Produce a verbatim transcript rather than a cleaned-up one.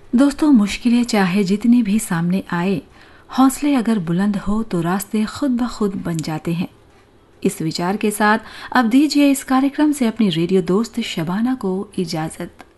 दोस्तों, मुश्किलें चाहे जितनी भी सामने आए, हौसले अगर बुलंद हो तो रास्ते खुद ब खुद बन जाते हैं। इस विचार के साथ अब दीजिए इस कार्यक्रम से अपनी रेडियो दोस्त शबाना को इजाजत।